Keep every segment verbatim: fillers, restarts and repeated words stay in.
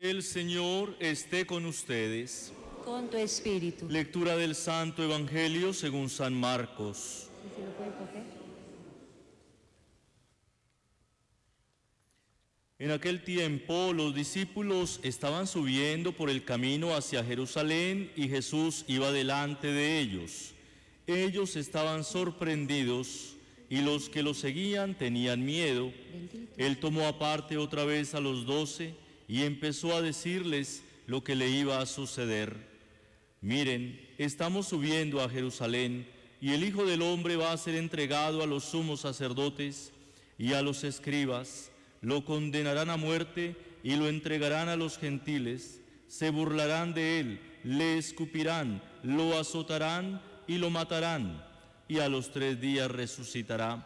El Señor esté con ustedes. Con tu espíritu. Lectura del Santo Evangelio según San Marcos. ¿Sí lo puede coger? En aquel tiempo los discípulos estaban subiendo por el camino hacia Jerusalén y Jesús iba delante de ellos. Ellos estaban sorprendidos y los que lo seguían tenían miedo. Bendito. Él tomó aparte otra vez a los doce y empezó a decirles lo que le iba a suceder. Miren, estamos subiendo a Jerusalén y el Hijo del Hombre va a ser entregado a los sumos sacerdotes y a los escribas. Lo condenarán a muerte y lo entregarán a los gentiles. Se burlarán de él, le escupirán, lo azotarán y lo matarán. Y a los tres días resucitará.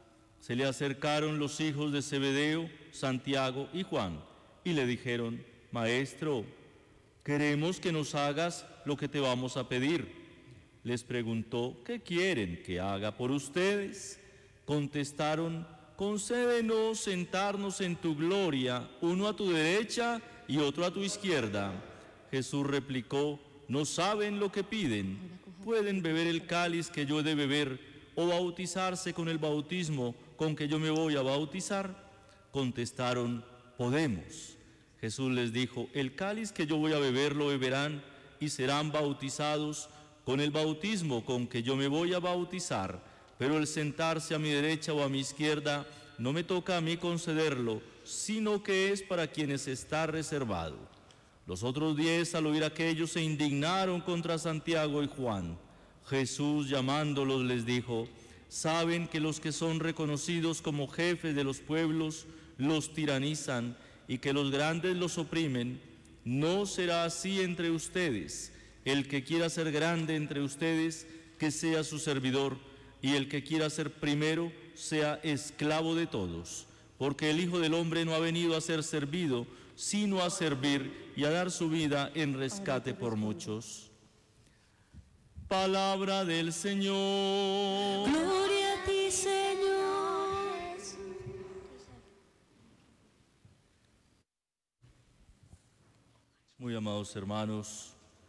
Se le acercaron los hijos de Zebedeo, Santiago y Juan, y le dijeron: Maestro, queremos que nos hagas lo que te vamos a pedir. Les preguntó: ¿qué quieren que haga por ustedes? Contestaron: concédenos sentarnos en tu gloria, uno a tu derecha y otro a tu izquierda. Jesús replicó: ¿no saben lo que piden? ¿Pueden beber el cáliz que yo he de beber o bautizarse con el bautismo con que yo me voy a bautizar? Contestaron: podemos. Jesús les dijo: el cáliz que yo voy a beber lo beberán y serán bautizados con el bautismo con que yo me voy a bautizar, pero el sentarse a mi derecha o a mi izquierda no me toca a mí concederlo, sino que es para quienes está reservado. Los otros diez, al oír aquello, se indignaron contra Santiago y Juan. Jesús, llamándolos, les dijo: saben que los que son reconocidos como jefes de los pueblos los tiranizan y que los grandes los oprimen. No será así entre ustedes. El que quiera ser grande entre ustedes, que sea su servidor, y el que quiera ser primero, sea esclavo de todos. Porque el Hijo del Hombre no ha venido a ser servido, sino a servir y a dar su vida en rescate por muchos. Palabra del Señor. Gloria a ti, Señor. Muy amados hermanos,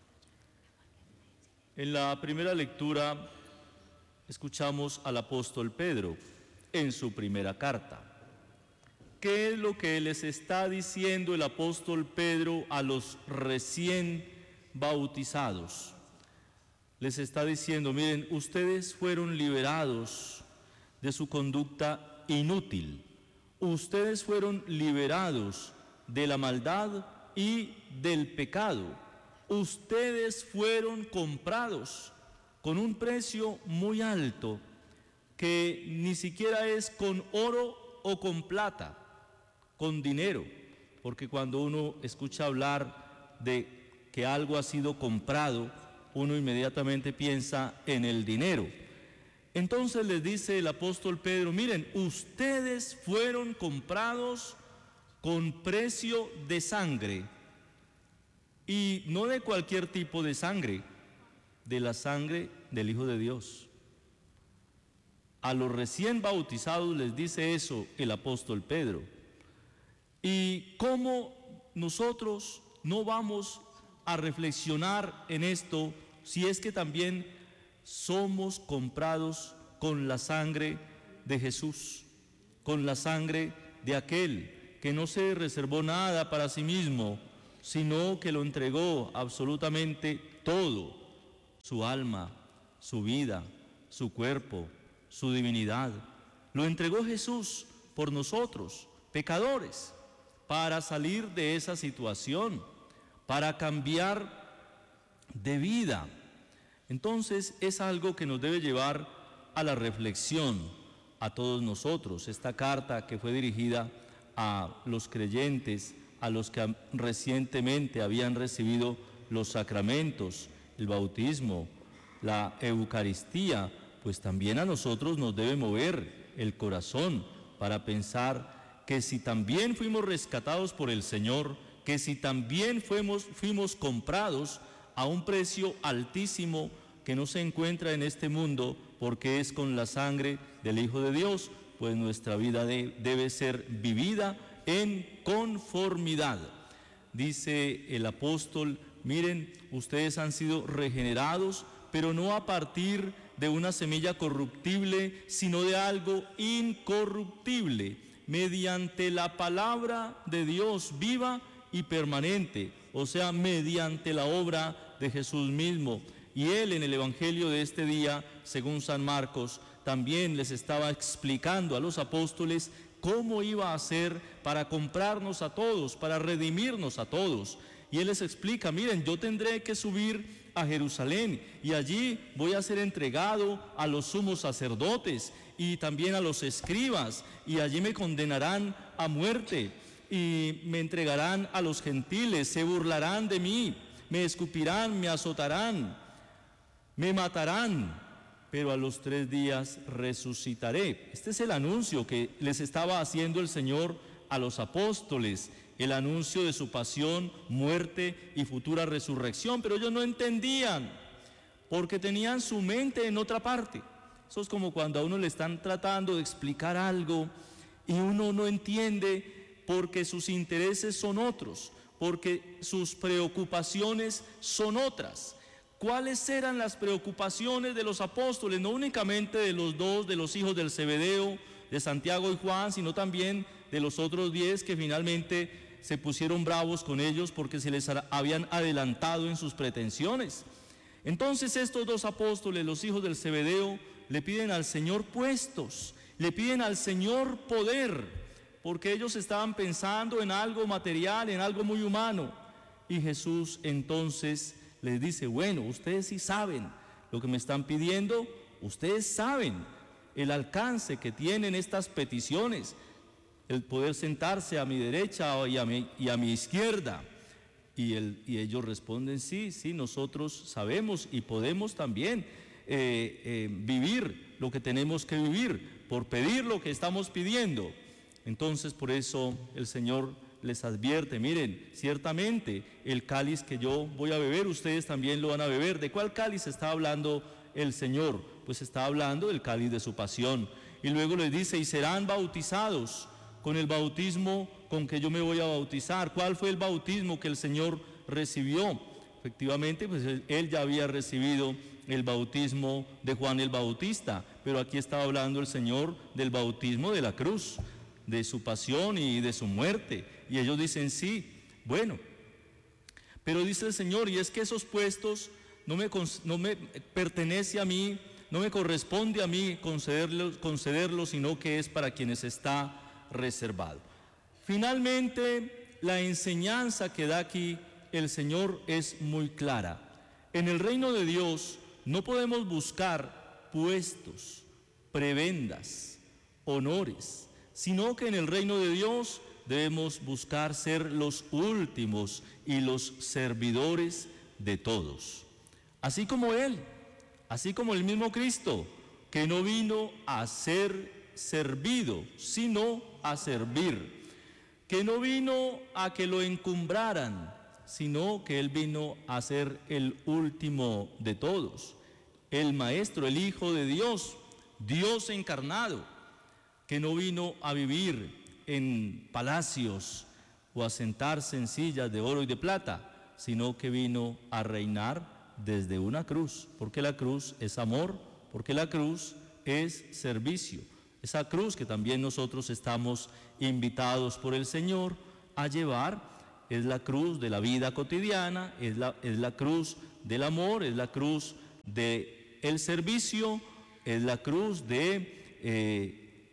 en la primera lectura escuchamos al apóstol Pedro en su primera carta. ¿Qué es lo que les está diciendo el apóstol Pedro a los recién bautizados? Les está diciendo: miren, ustedes fueron liberados de su conducta inútil. Ustedes fueron liberados de la maldad y del pecado. Ustedes fueron comprados con un precio muy alto, que ni siquiera es con oro o con plata, con dinero, porque cuando uno escucha hablar de que algo ha sido comprado, uno inmediatamente piensa en el dinero. Entonces les dice el apóstol Pedro: miren, ustedes fueron comprados con precio de sangre, y no de cualquier tipo de sangre, de la sangre del Hijo de Dios. A los recién bautizados les dice eso el apóstol Pedro. ¿Y cómo nosotros no vamos a reflexionar en esto si es que también somos comprados con la sangre de Jesús, con la sangre de aquel que no se reservó nada para sí mismo, sino que lo entregó absolutamente todo: su alma, su vida, su cuerpo, su divinidad? Lo entregó Jesús por nosotros, pecadores, para salir de esa situación, para cambiar de vida. Entonces es algo que nos debe llevar a la reflexión a todos nosotros. Esta carta, que fue dirigida a los creyentes, a los que recientemente habían recibido los sacramentos, el bautismo, la Eucaristía, pues también a nosotros nos debe mover el corazón para pensar que si también fuimos rescatados por el Señor, que si también fuimos, fuimos comprados a un precio altísimo que no se encuentra en este mundo, porque es con la sangre del Hijo de Dios, pues nuestra vida de, debe ser vivida en conformidad. dice el apóstol, miren, ustedes han sido regenerados, pero no a partir de una semilla corruptible, sino de algo incorruptible, mediante la palabra de Dios viva y permanente, o sea, mediante la obra de Jesús mismo. Y él en el Evangelio de este día, según San Marcos, también les estaba explicando a los apóstoles cómo iba a hacer para comprarnos a todos, para redimirnos a todos. Y él les explica, miren, yo tendré que subir a Jerusalén y allí voy a ser entregado a los sumos sacerdotes y también a los escribas, y allí me condenarán a muerte y me entregarán a los gentiles, se burlarán de mí, me escupirán, me azotarán, me matarán, pero a los tres días resucitaré. Este es el anuncio que les estaba haciendo el Señor a los apóstoles, el anuncio de su pasión, muerte y futura resurrección, pero ellos no entendían, porque tenían su mente en otra parte. Eso es como cuando a uno le están tratando de explicar algo y uno no entiende porque sus intereses son otros, porque sus preocupaciones son otras. ¿Cuáles eran las preocupaciones de los apóstoles? No únicamente de los dos, de los hijos del Zebedeo, de Santiago y Juan, sino también de los otros diez que finalmente se pusieron bravos con ellos porque se les habían adelantado en sus pretensiones. Entonces estos dos apóstoles, los hijos del Zebedeo, le piden al Señor puestos, le piden al Señor poder, porque ellos estaban pensando en algo material, en algo muy humano. Y Jesús entonces les dice, bueno, ustedes sí saben lo que me están pidiendo, ustedes saben el alcance que tienen estas peticiones, el poder sentarse a mi derecha y a mi, y a mi izquierda. Y, el, y ellos responden, sí, sí, nosotros sabemos y podemos también eh, eh, vivir lo que tenemos que vivir, por pedir lo que estamos pidiendo. Entonces, por eso el Señor les advierte, miren, ciertamente el cáliz que yo voy a beber, ustedes también lo van a beber. ¿De cuál cáliz está hablando el Señor? Pues está hablando del cáliz de su pasión. Y luego les dice, y serán bautizados con el bautismo con que yo me voy a bautizar. ¿Cuál fue el bautismo que el Señor recibió? Efectivamente, pues él ya había recibido el bautismo de Juan el Bautista, pero aquí estaba hablando el Señor del bautismo de la cruz, de su pasión y de su muerte. Y ellos dicen, sí, bueno, pero dice el Señor, y es que esos puestos no me, no me pertenece a mí, no me corresponde a mí concederlos, concederlos, sino que es para quienes está reservado. Finalmente, la enseñanza que da aquí el Señor es muy clara. En el reino de Dios no podemos buscar puestos, prebendas, honores, sino que en el reino de Dios debemos buscar ser los últimos y los servidores de todos. Así como Él, así como el mismo Cristo, que no vino a ser servido, sino a servir, que no vino a que lo encumbraran, sino que Él vino a ser el último de todos, el Maestro, el Hijo de Dios, Dios encarnado, que no vino a vivir en palacios o a sentarse en sillas de oro y de plata, sino que vino a reinar desde una cruz, porque la cruz es amor, porque la cruz es servicio. Esa cruz que también nosotros estamos invitados por el Señor a llevar es la cruz de la vida cotidiana, es la, es la cruz del amor, es la cruz del servicio, es la cruz de eh,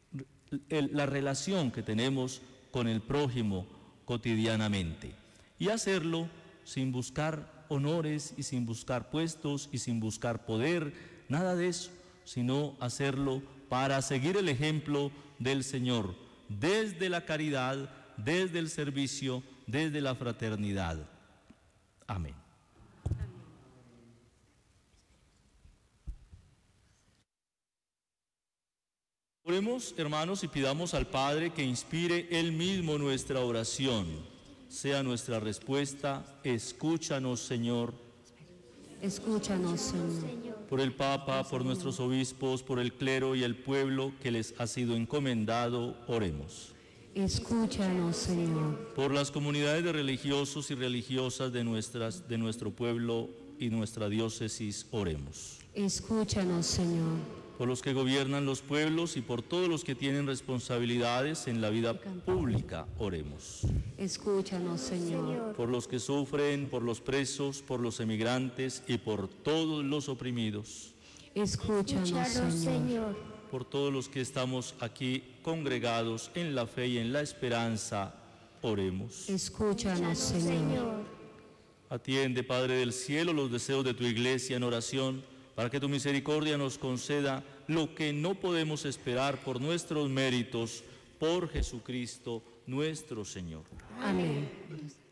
el, la relación que tenemos con el prójimo cotidianamente. Y hacerlo sin buscar honores y sin buscar puestos y sin buscar poder, nada de eso, sino hacerlo para seguir el ejemplo del Señor, desde la caridad, desde el servicio, desde la fraternidad. Amén. Oremos, hermanos, y pidamos al Padre que inspire Él mismo nuestra oración. Sea nuestra respuesta, escúchanos, Señor. Escúchanos, Señor. Por el Papa, por nuestros obispos, por el clero y el pueblo que les ha sido encomendado, oremos. Escúchanos, Señor. Por las comunidades de religiosos y religiosas de, nuestras, de nuestro pueblo y nuestra diócesis, oremos. Escúchanos, Señor. Por los que gobiernan los pueblos y por todos los que tienen responsabilidades en la vida pública, oremos. Escúchanos, Señor. Por los que sufren, por los presos, por los emigrantes y por todos los oprimidos. Escúchanos, Señor. Por todos los que estamos aquí congregados en la fe y en la esperanza, oremos. Escúchanos, Señor. Atiende, Padre del cielo, los deseos de tu iglesia en oración, para que tu misericordia nos conceda lo que no podemos esperar por nuestros méritos, por Jesucristo nuestro Señor. Amén.